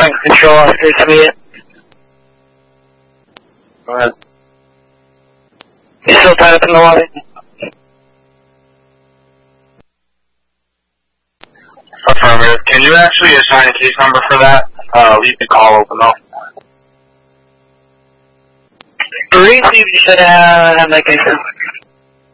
Bank Control, after to me. Go ahead. You still tied up in the lobby? Affirmative. Can you actually assign a case number for that? Leave the call open though. Briefly, you should have that case number.